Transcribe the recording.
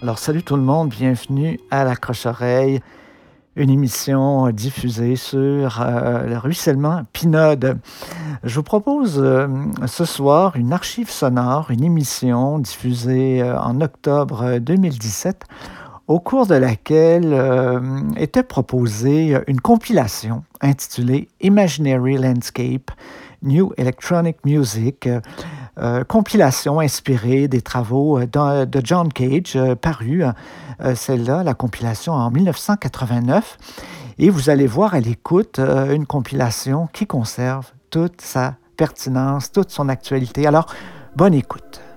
Alors, salut tout le monde, bienvenue à l'Accroche-Oreille, une émission diffusée sur le ruissellement Pinode. Je vous propose ce soir une archive sonore, une émission diffusée en octobre 2017, au cours de laquelle était proposée une compilation intitulée Imaginary Landscape, New Electronic Music, compilation inspirée des travaux de John Cage, parue, celle-là, la compilation en 1989. Et vous allez voir à l'écoute une compilation qui conserve toute sa pertinence, toute son actualité. Alors, bonne écoute.